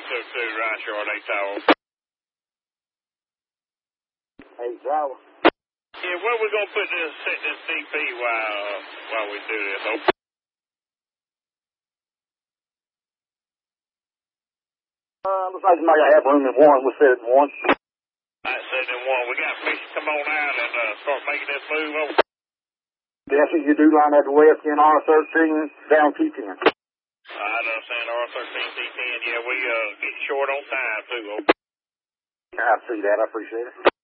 602, right, short 8 tower. Hey, Tower. Yeah, where we gonna put this, set this DP while we do this? Okay. Looks like you might have room in one. We'll set it in one. Alright, setting in one. We got permission to come on out and start making this move over. Yes, you do line at the west end, R13, down T10. I understand, R13, T10. Yeah, we get short on time, too. Okay. I see that. I appreciate it.